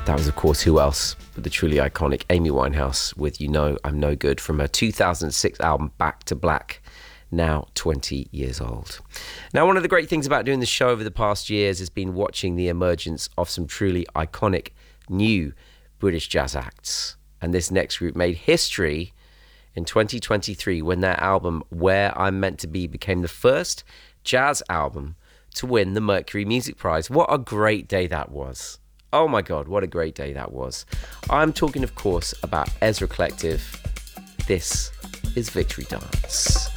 That was, of course, who else but the truly iconic Amy Winehouse with You Know I'm No Good from her 2006 album Back to Black, now 20 years old. Now, one of the great things about doing the show over the past years has been watching the emergence of some truly iconic new British jazz acts. And this next group made history in 2023 when their album Where I'm Meant to Be became the first jazz album to win the Mercury Music Prize. What a great day that was. Oh my God, what a great day that was. I'm talking, of course, about Ezra Collective. This is Victory Dance.